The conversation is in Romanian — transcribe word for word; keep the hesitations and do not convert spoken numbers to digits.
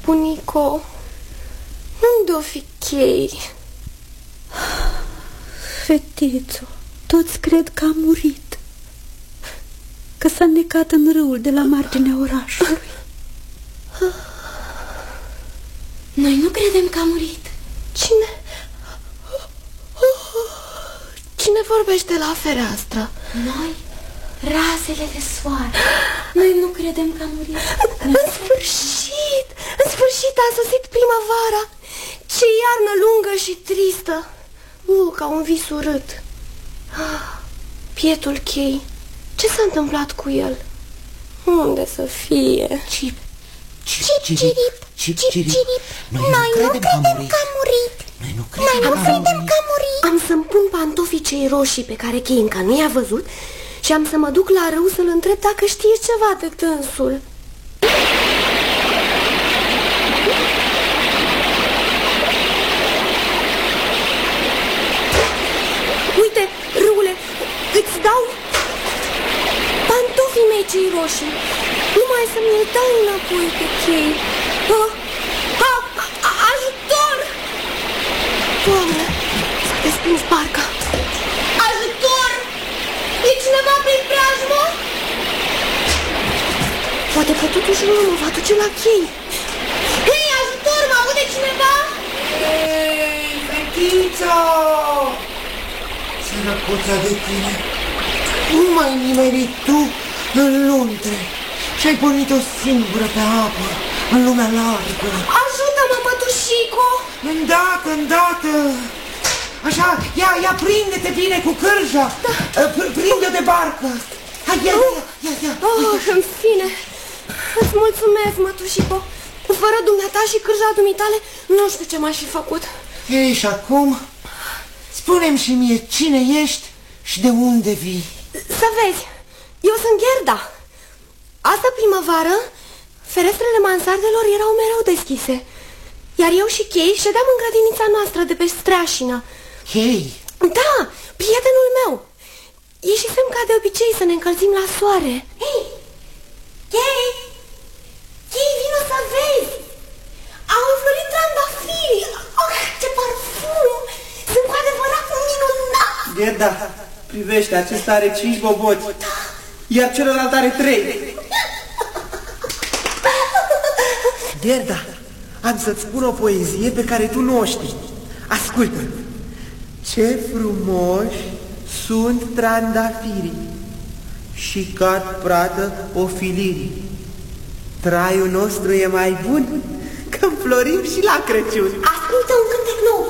bunico. Unde-o fi Chei? Fetițo, toți cred că a murit, că s-a necat în râul de la marginea orașului. Noi nu credem că a murit. Cine? Cine vorbește la fereastră? Noi, razele de soare. Noi nu credem că a murit. În sfârșit, în sfârșit a sosit primăvara. Ce iarnă lungă și tristă. Uh, ca un vis urât. Pietul Chei. Ce s-a întâmplat cu el? Unde să fie? Cip, cip, cirip, cip, cirip. Noi nu credem că a murit. Noi nu credem că a murit. Am să-mi pun pantofii cei roșii pe care Chei încă nu i-a văzut și am să mă duc la râu să-l întreb dacă știe ceva de dânsul. Uite, râule, îți dau pantofii mei cei roșii. Numai să mi-l dai înapoi pe Chei. Ah, ah, ajutor! Doamne, s-a desprins barca. Ajutor! E cineva prin preajmă? Poate că totuși nu mă va duce la Chei. Hei, ajutor, mă aude cineva? Hei, fetiță! Sărăcuța de tine, nu mai nimeni tu în luntre și-ai pornit o singură pe apă, în lumea largă. Ajută-mă, mătușico! Îndată, îndată! Așa, ia, ia, prinde-te bine cu cârja! Da. Prinde-o de barcă! Hai, ia, ia, ia, ia! Oh, în fine! Îți mulțumesc, mătușico! Fără dumneata și cârja dumitale, nu știu ce m-aș fi făcut. Ei, și acum, spune-mi și mie cine ești și de unde vii. Să vezi, eu sunt Gerda. Asta primăvară, ferestrele mansardelor erau mereu deschise, iar eu și Chei ședeam în grădinița noastră de pe streașină. Chei? Da, prietenul meu. Ieșisem ca de obicei să ne încălzim la soare. Hei, Chei, Chei, vino să vezi! Au înflorit trandafiri! Oh, ce parfum! Sunt cu adevărat minunat! Gerda, privește, acesta are cinci boboți, iar celălalt are trei. Gerda, am să-ți spun o poezie pe care tu nu o știi. Ascultă! Ce frumoși sunt trandafirii și cad pradă ofilirii. Traiul nostru e mai bun când florim și la Crăciun. Ascultă un cântec nou.